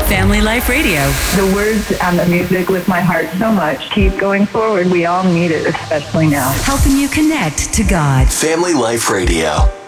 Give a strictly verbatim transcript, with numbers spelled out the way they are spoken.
Family Life Radio. The words and the music lift my heart so much. Keep going forward. We all need it, especially now. Helping you connect to God. Family Life Radio.